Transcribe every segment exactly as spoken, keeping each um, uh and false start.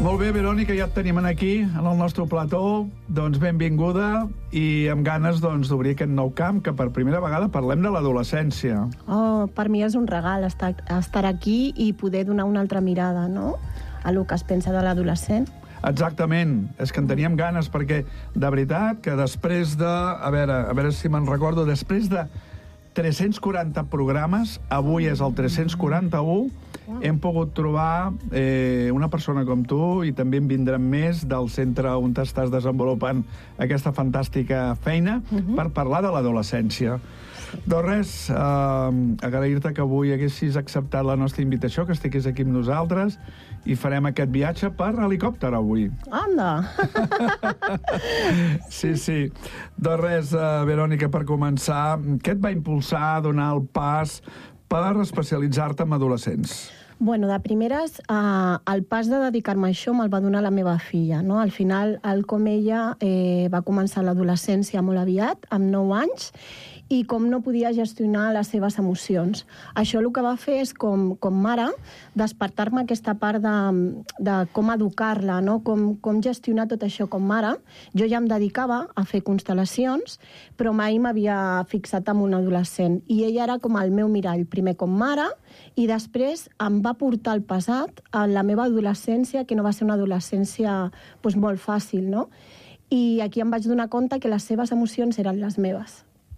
Molt bé, Verònica, ja et tenim aquí, en el nostre plató. Doncs benvinguda i amb ganes doncs, d'obrir aquest nou camp, que per primera vegada parlem de l'adolescència. Oh, per mi és un regal estar, estar aquí i poder donar una altra mirada, no?, a lo que es pensa de l'adolescent. Exactament, és que en teníem ganes, perquè de veritat que després de... A veure, a veure si me'n recordo, després de tres-cents quaranta programes, avui és el tres-cents quaranta-u, hem pogut trobar eh, una persona com tu, i també en vindran més del centre on t'estàs desenvolupant aquesta fantàstica feina, uh-huh. per parlar de l'adolescència. Doncs res, eh, agrair-te que avui haguessis acceptat la nostra invitació, que estiguis aquí amb nosaltres, i farem aquest viatge per helicòpter avui. Anda! Sí, sí. Doncs res, uh, Verònica, per començar, què et va impulsar a donar el pas per especialitzar-te en adolescents? Bueno, de primeres, eh, el pas de dedicar-me a això me'l va donar la meva filla, no? Al final, el com ella eh, va començar l'adolescència molt aviat, amb nou anys, i com no podia gestionar les seves emocions. Això el que va fer és, com, com mare, despertar-me aquesta part de, de com educar-la, no? com, com gestionar tot això com mare. Jo ja em dedicava a fer constel·lacions, però mai m'havia fixat en un adolescent. I ella era com el meu mirall, primer com mare, i després em va portar al passat, a la meva adolescència, que no va ser una adolescència doncs, molt fàcil, no? I aquí em vaig donar compte que les seves emocions eren les meves.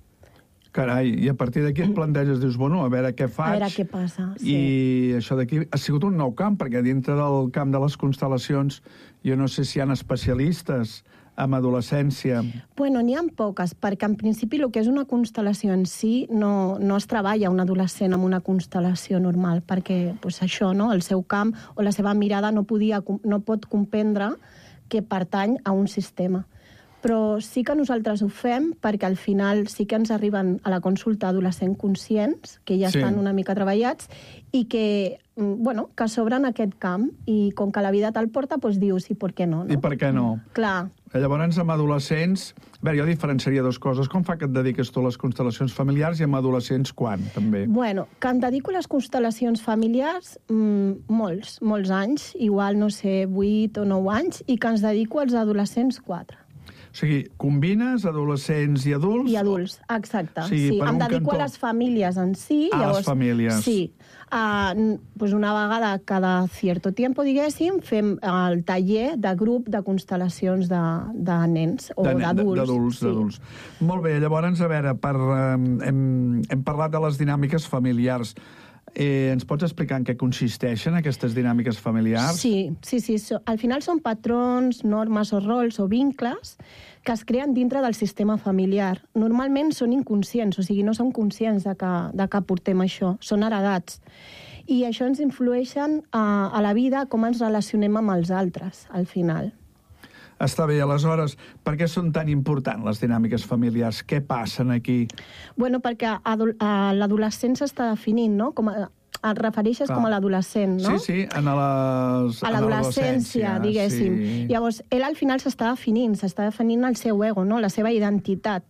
Carai, i a partir d'aquí et planteges, dius, bueno, a veure què faig. A veure què passa, sí. I això d'aquí ha sigut un nou camp, perquè dintre del camp de les constel·lacions jo no sé si hi ha especialistes en adolescència. Bueno, n'hi ha poques, perquè en principi el que és una constel·lació en si no, no es treballa un adolescent amb una constel·lació normal, perquè pues, això, no? El seu camp o la seva mirada no, podia, no pot comprendre que pertany a un sistema. Però sí que nosaltres ho fem perquè al final sí que ens arriben a la consulta adolescents conscients, que ja sí. estan una mica treballats, i que, bueno, que s'obren aquest camp, i com que la vida te'l porta, doncs dius, i per què no? no? I per què no? Clar. Llavors, amb adolescents... A veure, jo diferenciaria dues coses. Com fa que et dediques tu a les constel·lacions familiars, i amb adolescents quan, també? Bueno, que em dedico a les constel·lacions familiars mmm, molts, molts anys, igual, no sé, vuit o nou anys, i que ens dedico als adolescents quatre. O sigui, combines adolescents i adults? I adults, exacte. O sigui, sí, em dedico cantó... a les famílies en si. A llavors, les famílies. Sí. Uh, pues una vegada cada cierto tiempo, diguéssim, fem el taller de grup de constel·lacions de, de nens o d'adults. D'adults, sí. d'adults. Molt bé, llavors, a veure, per, um, hem, hem parlat de les dinàmiques familiars. Eh, ens pots explicar en què consisteixen aquestes dinàmiques familiars? Sí, sí, sí. So, al final són patrons, normes o rols o vincles que es creen dintre del sistema familiar. Normalment són inconscients, o sigui, no som conscients de que, de que portem això, són heredats. I això ens influeixen a, a la vida, com ens relacionem amb els altres, al final. Està bé, aleshores, per què són tan importants les dinàmiques familiars? Què passen aquí? Bueno, perquè l'adolescent s'està definint, no? Com a, et refereixes Clar. com a l'adolescent, no? Sí, sí, en les, a l'adolescència, diguéssim. Sí. Llavors, ell al final s'està definint, s'està definint el seu ego, no? La seva identitat.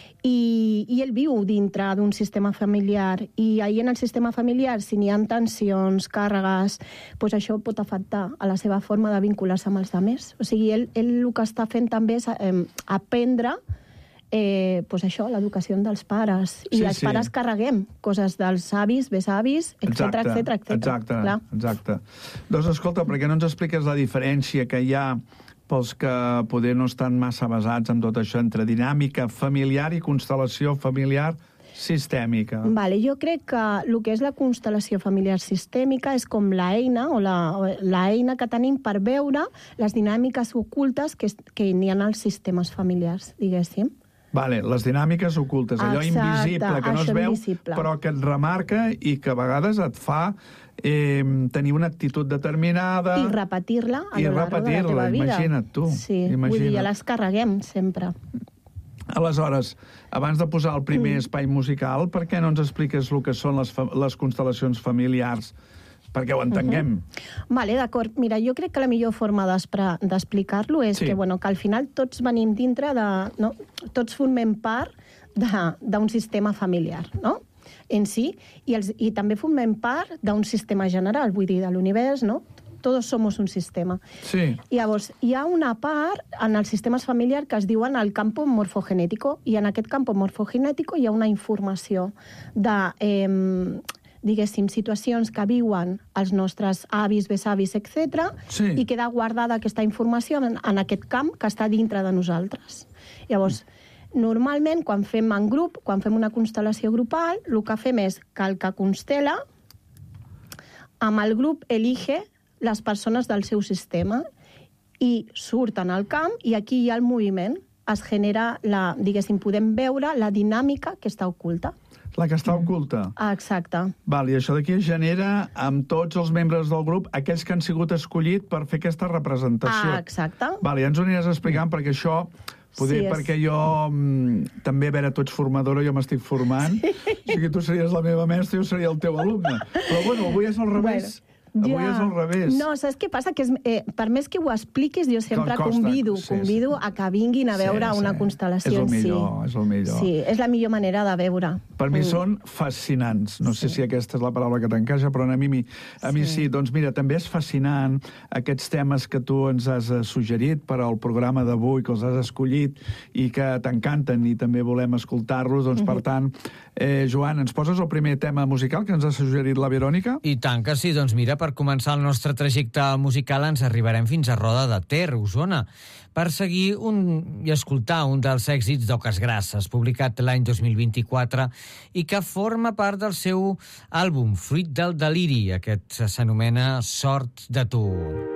I, i ell viu dintre d'un sistema familiar, i ahir en el sistema familiar, si n'hi ha tensions, càrregues, doncs això pot afectar a la seva forma de vincular-se amb els altres. O sigui, ell, ell el que està fent també és eh, aprendre eh, doncs això, l'educació dels pares. I sí, els sí. pares carreguem coses dels avis, besavis, etcètera, etcètera, etcètera. Exacte, Clar. exacte. Doncs escolta, per què no ens expliques la diferència que hi ha pels que poder no estan massa basats en tot això, entre dinàmica familiar i constel·lació familiar sistèmica? Vale, jo crec que el que és la constel·lació familiar sistèmica és com l'eina o la, la eina que tenim per veure les dinàmiques ocultes que, que n'hi ha als sistemes familiars, diguéssim. Vale, les dinàmiques ocultes, allò Exacte, invisible que no es veu, invisible. però que et remarca i que a vegades et fa eh, tenir una actitud determinada... I repetir-la a I lo llarg de la teva vida. Imagina't tu. Sí, imagina't. vull dir, ja les carreguem sempre. Aleshores, abans de posar el primer mm. espai musical, per què no ens expliques el que són les, les constel·lacions familiars? Perquè ho entenguem. Uh-huh. Vale, d'acord. Mira, jo crec que la millor forma d'explicar-lo és sí. que, bueno, que al final tots venim dintre de... No? Tots formem part d'un sistema familiar, no? En si, i, els, i també formem part d'un sistema general, vull dir, de l'univers, no? Todos somos un sistema. Sí. I llavors, hi ha una part en els sistemes familiars que es diuen el campo morfogenètico, i en aquest campo morfogenètico hi ha una informació de... Eh, diguéssim, situacions que viuen els nostres avis, besavis, etcètera, sí. i queda guardada aquesta informació en, en aquest camp que està dintre de nosaltres. Llavors, normalment, quan fem en grup, quan fem una constel·lació grupal, el que fem és que el que constela, amb el grup elige les persones del seu sistema i surten al camp, i aquí hi ha el moviment. Es genera, la, diguéssim, podem veure la dinàmica que està oculta. La que està oculta. Ah, exacte. Val, i això d'aquí es genera amb tots els membres del grup, aquells que han sigut escollits per fer aquesta representació. Ah, exacte. Val, ja ens ho aniràs explicant, perquè això... Poder, sí, és... perquè jo mm, també, a veure, tu ets formadora, jo m'estic formant. Sí. O sigui, tu series la meva mestra i jo seria el teu alumne. Però, bueno, avui és al revés. Bueno. Avui ja. és al revés. No, saps què passa? Que és, eh, per més que ho expliquis, jo sempre costa, convido, sí, convido sí. a que vinguin a veure sí, una sí. constel·lació en si. És el millor, sí. és el millor. Sí, és la millor manera de veure. Per mi mm. són fascinants. No sí. sé si aquesta és la paraula que t'encaixa, però a mi, a mi sí. sí. Doncs mira, també és fascinant aquests temes que tu ens has suggerit per al programa d'avui, que els has escollit i que t'encanten i també volem escoltar-los. Doncs, mm-hmm. per tant, eh, Joan, ens poses el primer tema musical que ens ha suggerit la Verònica? I tant que sí. Doncs mira, per començar el nostre trajecte musical ens arribarem fins a Roda de Ter, Osona, per seguir un, i escoltar un dels èxits d'Oques Grasses, publicat l'any dos mil vint-i-quatre i que forma part del seu àlbum Fruit del deliri. Aquest s'anomena Sort de tu.